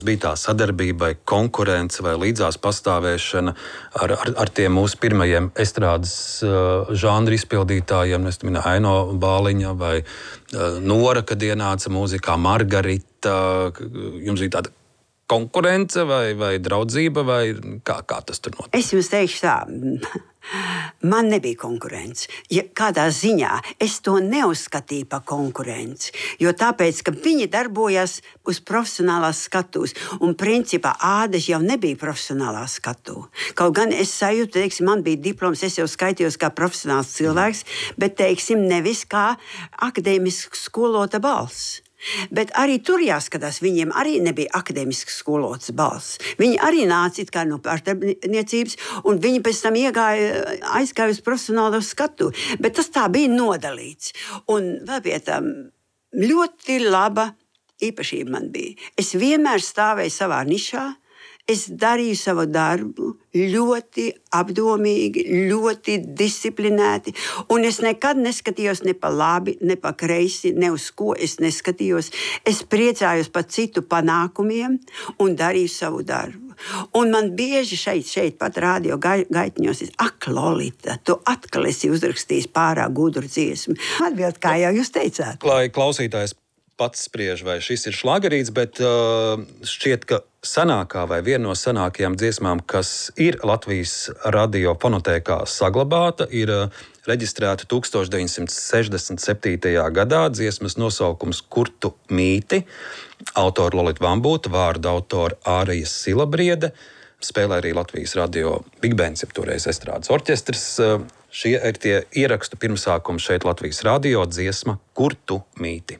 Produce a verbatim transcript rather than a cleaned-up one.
Bija tā sadarbība, vai konkurence, vai līdzās pastāvēšana ar, ar, ar tiem mūsu pirmajiem estrādes uh, žanru izpildītājiem. Es minēju Aino Bāliņa vai uh, Nora, kad ienāca mūzikā Margarita. Jums bija tāda konkurence vai, vai draudzība, vai kā, kā tas tur notiek? Es jums teikšu tā. Man nebija konkurence. Ja kādā ziņā es to neuzskatīju par konkurenci, jo tāpēc, ka viņi darbojās uz profesionālās skatuves, un principā Ādaži jau nebija profesionālā skatuve. Kaut gan es sajūtu, teiksim, man bija diploms, es jau skaitījos kā profesionāls cilvēks, bet, teiksim, nevis kā akadēmisks skolota balss. Bet arī tur jāskatās, viņiem arī nebija akadēmisks skolots balss. Viņi arī nāca it kā no pārstāvniecības, un viņi pēc tam iegāja, aizgāja uz profesionālo skatu. Bet tas tā bija nodalīts. Un vēl pie tam ļoti laba īpašība man bija. Es vienmēr stāvēju savā nišā. Es darīju savu darbu ļoti apdomīgi, ļoti disciplinēti, un es nekad neskatījos ne pa labi, ne pa kreisi, ne uz ko es neskatījos. Es priecājos par citu panākumiem un darīju savu darbu. Un man bieži šeit, šeit pat radio gaitņos ir, ak, Lolita, tu atkal esi uzrakstījis pārāk gudru dziesmu. Atbild, kā jau jūs teicāt. Lai klausītājs pats spriež, vai šis ir šlagerīts, bet uh, šķiet, ka senākā vai viena no senākajām dziesmām, kas ir Latvijas radio fonotēkā saglabāta, ir uh, reģistrēta tūkstoš deviņsimt sešdesmit septītajā gadā. Dziesmas nosaukums Kurtu mīti, autora Lolita Vambūta, vārdu autora Ārijas Silabriede, spēlē arī Latvijas radio Big Bands, jeb toreiz estrādes orķestris. Uh, šie ir tie ierakstu pirmsākumi šeit Latvijas radio, dziesma Kurtu mīti.